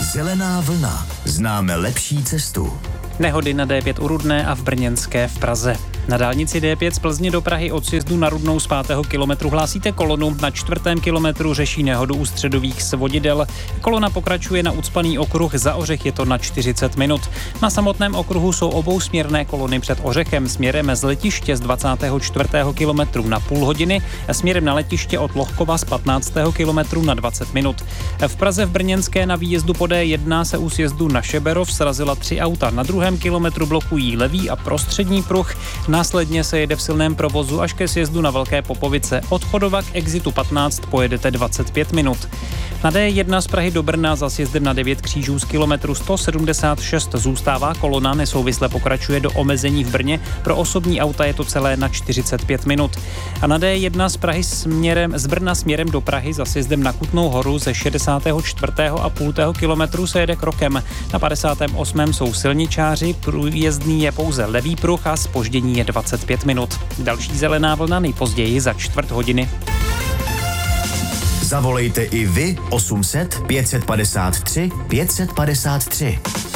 Zelená vlna. Známe lepší cestu. Nehody na D5 u Rudné a v Brněnské v Praze. Na dálnici D5 z Plzně do Prahy od sjezdu na Rudnou z 5. kilometru hlásíte kolonu, na 4. kilometru řeší nehodu u Středových svodidel. Kolona pokračuje na ucpaný okruh, za Ořech je to na 40 minut. Na samotném okruhu jsou obousměrné kolony před Ořechem směrem z letiště z 24. kilometru na půl hodiny a směrem na letiště od Lohkova z 15. kilometru na 20 minut. V Praze v Brněnské na výjezdu po D1 se u sjezdu na Šeberov srazila 3 auta. Na 2. kilometru blokují levý a prostřední pruh. Následně se jede v silném provozu až ke sjezdu na Velké Popovice. Od Chodova k exitu 15 pojedete 25 minut. Na D1 z Prahy do Brna za sjezdem na 9 křížů z kilometru 176 zůstává kolona, nesouvisle pokračuje do omezení v Brně. Pro osobní auta je to celé na 45 minut. A na D1 z Brna směrem do Prahy za sjezdem na Kutnou Horu ze 64,5 kilometru se jede krokem. Na 58. jsou silničáři, průjezdný je pouze levý pruh a zpoždění je 25 minut. Další zelená vlna nejpozději za 1/4 hodiny. Zavolejte i vy 800 553 553.